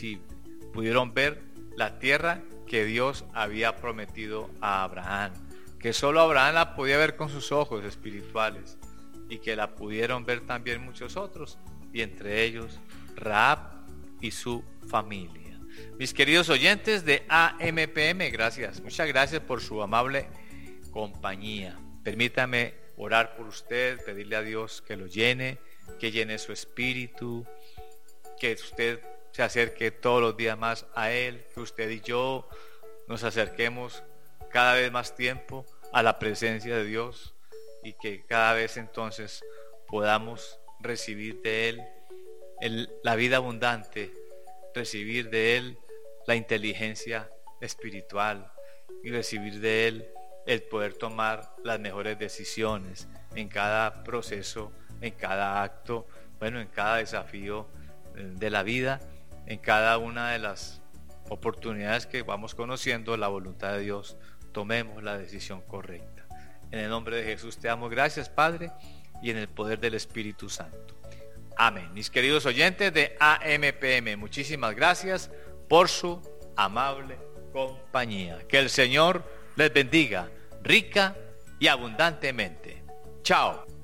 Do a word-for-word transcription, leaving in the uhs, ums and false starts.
invisible. Pudieron ver la tierra que Dios había prometido a Abraham, que solo Abraham la podía ver con sus ojos espirituales y que la pudieron ver también muchos otros, y entre ellos Rahab y su familia. Mis queridos oyentes de A M P M, gracias, muchas gracias por su amable compañía. Permítame orar por usted, pedirle a Dios que lo llene, que llene su espíritu, que usted se acerque todos los días más a Él, que usted y yo nos acerquemos cada vez más tiempo a la presencia de Dios y que cada vez entonces podamos recibir de Él el, la vida abundante, recibir de Él la inteligencia espiritual y recibir de Él el poder tomar las mejores decisiones en cada proceso, en cada acto, bueno, en cada desafío de la vida, en cada una de las oportunidades que vamos conociendo la voluntad de Dios, tomemos la decisión correcta. En el nombre de Jesús te damos gracias, Padre, y en el poder del Espíritu Santo. Amén. Mis queridos oyentes de A M P M, muchísimas gracias por su amable compañía. Que el Señor les bendiga rica y abundantemente. Chao.